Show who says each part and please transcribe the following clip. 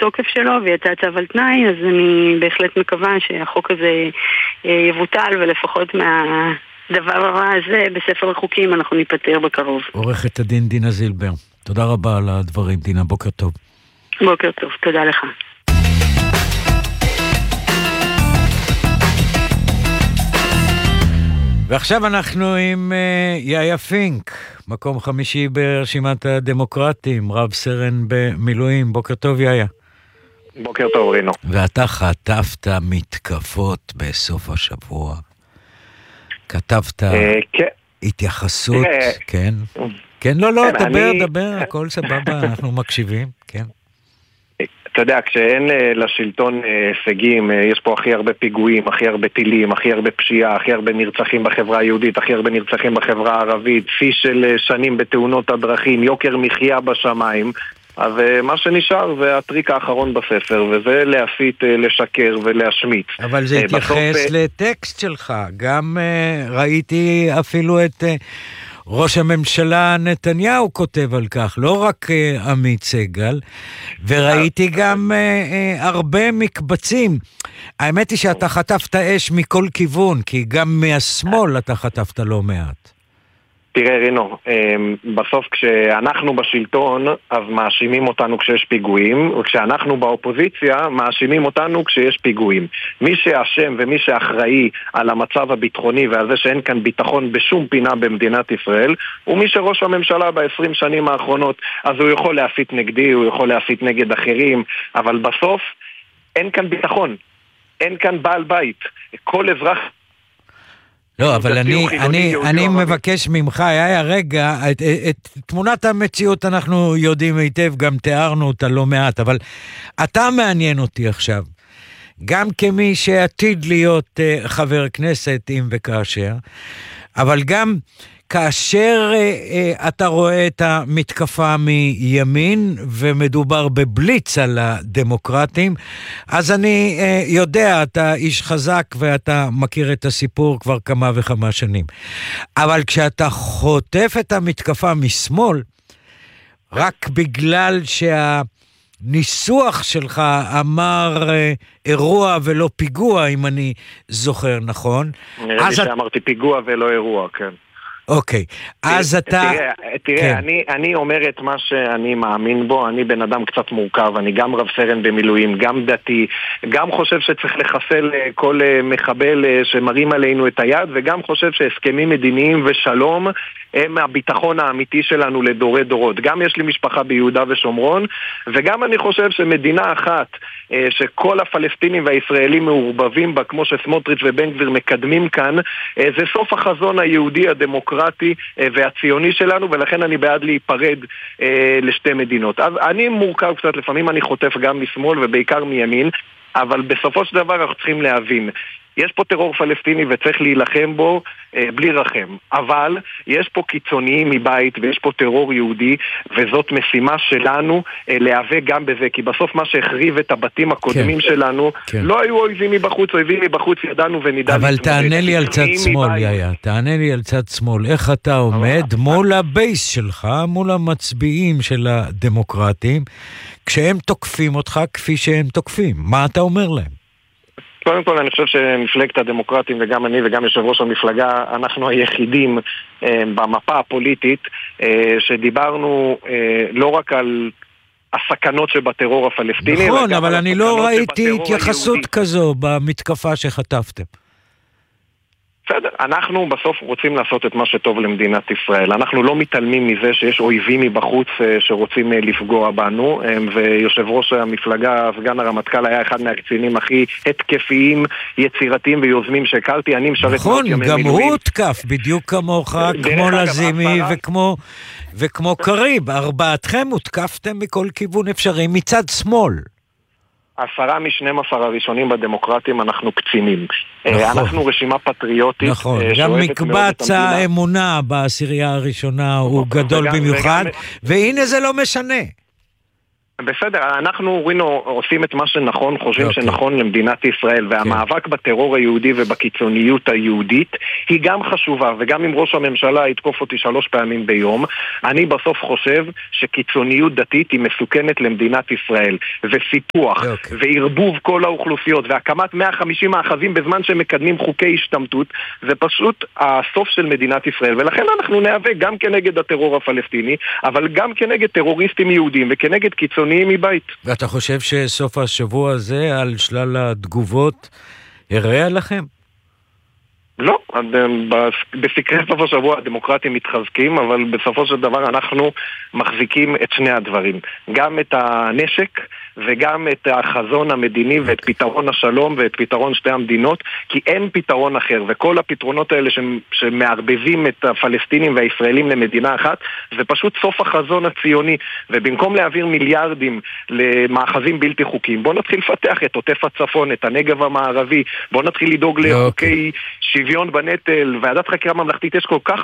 Speaker 1: התוקף שלו ויצא צו על תנאי, אז אני בהחלט מקווה שהחוק הזה יבוטל, ולפחות מהדבר הרע הזה בספר החוקים אנחנו ניפטר בקרוב.
Speaker 2: עורכת הדין דינה זילבר, תודה רבה על הדברים, דינה, בוקר טוב.
Speaker 1: בוקר טוב, תודה לך.
Speaker 2: ועכשיו אנחנו עם יאיה פינק, מקום חמישי ברשימת הדמוקרטים, רב סרן במילואים. בוקר טוב יאיה.
Speaker 3: בוקר טוב רינו.
Speaker 2: ואתה חטפת מתקפות בסוף השבוע. כתבת התייחסות, כן? כן, לא, דבר, הכל סבבה, אנחנו מקשיבים, כן.
Speaker 3: אתה יודע, כשאין לשלטון הישגים, יש פה הכי הרבה פיגועים, הכי הרבה טילים, הכי הרבה פשיעה, הכי הרבה נרצחים בחברה היהודית, הכי הרבה נרצחים בחברה הערבית, שיא של שנים בתאונות הדרכים, יוקר מחיה בשמיים, אז מה שנשאר זה הטריק האחרון בספר, וזה להפית, לשקר ולהשמיץ.
Speaker 2: אבל זה התייחס לטקסט שלך, גם ראיתי אפילו את ראש הממשלה נתניהו כותב על כך, לא רק עמית סגל, וראיתי גם הרבה מקבצים. האמת היא שאתה חטפת אש מכל כיוון, כי גם מהשמאל אתה חטפת לא מעט.
Speaker 3: תראה רינו, בסוף כשאנחנו בשלטון אז מאשימים אותנו כשיש פיגועים, וכשאנחנו באופוזיציה מאשימים אותנו כשיש פיגועים. מי שאשם ומי שאחראי על המצב הביטחוני ועל זה שאין כאן ביטחון בשום פינה במדינת ישראל, הוא מי שראש הממשלה ב-20 שנים האחרונות. אז הוא יכול להפית נגדי, הוא יכול להפית נגד אחרים, אבל בסוף אין כאן ביטחון, אין כאן בעל בית. כל אזרח...
Speaker 2: לא, אבל אני מבקש ממך, רגע, את תמונת המציאות אנחנו יודעים היטב, גם תיארנו אותה לא מעט, אבל אתה מעניין אותי עכשיו, גם כמי שעתיד להיות חבר כנסת, אם וכאשר, אבל גם כאשר אתה רואה את המתקפה מימין ומדובר בבליץ על הדמוקרטים, אז אני יודע, אתה איש חזק ואתה מכיר את הסיפור כבר כמה וכמה שנים. אבל כשאתה חוטף את המתקפה משמאל, רק בגלל שהניסוח שלך אמר אירוע ולא פיגוע, אם אני זוכר נכון.
Speaker 3: נראה לי שאמרתי פיגוע ולא אירוע, כן.
Speaker 2: אוקיי, אז אתה...
Speaker 3: תראה, אני אומר את מה שאני מאמין בו, אני בן אדם קצת מורכב, אני גם רב סרן במילואים, גם דתי, גם חושב שצריך לחסל כל מחבל שמרים עלינו את היד, וגם חושב שהסכמים מדיניים ושלום הם הביטחון האמיתי שלנו לדורי דורות. גם יש לי משפחה ביהודה ושומרון, וגם אני חושב שמדינה אחת שכל הפלסטינים והישראלים מעורבבים בה, כמו שסמוטריץ' ובן גביר מקדמים כאן, זה סוף החזון היהודי הדמוקרטי והציוני שלנו, ולכן אני בעד להיפרד לשתי מדינות. אז אני מורכב קצת, לפעמים אני חוטף גם משמאל ובעיקר מימין, אבל בסופו של דבר אנחנו צריכים להבין, יש פה טרור פלסטיני וצריך להילחם בו בלי רחם, אבל יש פה קיצוניים מבית ויש פה טרור יהודי, וזאת משימה שלנו להיאבק גם בזה, כי בסוף מה שהחריב את הבתים הקודמים שלנו לא היו אויבים מבחוץ, אויבים מבחוץ ידענו ונדע.
Speaker 2: אבל תענה לי על צד שמאל, יאיה, תענה לי על צד שמאל, איך אתה עומד מול הבייס שלך, מול המצביעים של הדמוקרטים, כשהם תוקפים אותך כפי שהם תוקפים, מה אתה אומר להם?
Speaker 3: קודם כל אני חושב שמפלגת הדמוקרטים וגם אני וגם יושב ראש המפלגה, אנחנו היחידים במפה הפוליטית שדיברנו לא רק על הסכנות שבטרור הפלסטיני.
Speaker 2: נכון, אבל אני לא ראיתי התייחסות כזו במתקפה שחטפתם.
Speaker 3: בסדר, אנחנו בסוף רוצים לעשות את מה שטוב למדינת ישראל. אנחנו לא מתעלמים מזה שיש אויבים מבחוץ שרוצים לפגוע בנו, ויושב ראש המפלגה, סגן הרמטכ"ל, היה אחד מהקצינים הכי התקפיים, יצירתיים ויוזמים שהכרתי. אני משרת
Speaker 2: נכון, גם הוא הותקף, בדיוק כמוך, כמו לזימי וכמו קריב. ארבעתכם הותקפתם מכל כיוון אפשרי, מצד שמאל.
Speaker 3: 10 מ-12 הראשונים בדמוקרטים אנחנו קצינים. אנחנו רשימה פטריוטית.
Speaker 2: נכון, גם מקבץ האמונה בעשירייה הראשונה הוא גדול במיוחד, והנה זה לא משנה.
Speaker 3: בסדר, אנחנו עושים את מה שנכון, חושבים שנכון למדינת ישראל, והמאבק בטרור היהודי ובקיצוניות היהודית היא גם חשובה, וגם אם ראש הממשלה יתקוף אותי 3 פעמים ביום, אני בסוף חושב שקיצוניות דתית היא מסוכנת למדינת ישראל, וסיפוח, וערבוב כל האוכלוסיות, והקמת 150 מאחזים בזמן שמקדמים חוקי השתמטות, זה פשוט הסוף של מדינת ישראל, ולכן אנחנו נאבק גם כנגד הטרור הפלסטיני, אבל גם כנגד טרוריסטים יהודים וכנגד קיצוניים מבית.
Speaker 2: ואתה חושב שסוף השבוע הזה על שלל התגובות הראה לכם?
Speaker 3: לא, בסקרי סוף השבוע הדמוקרטים מתחזקים, אבל בסופו של דבר אנחנו מחזיקים את שני הדברים, גם את הנשק וגם את החזון המדיני ואת פתרון השלום ואת פתרון שתי המדינות, כי אין פתרון אחר, וכל הפתרונות האלה שמערבבים את הפלסטינים והישראלים למדינה אחת, זה פשוט סוף החזון הציוני, ובמקום להעביר מיליארדים למאחזים בלתי חוקיים, בוא נתחיל לפתח את עוטף הצפון, את הנגב המערבי, בוא נתחיל לדאוג לחוקי שוויון בנטל, ועדת חקירה ממלכתית, יש כל כך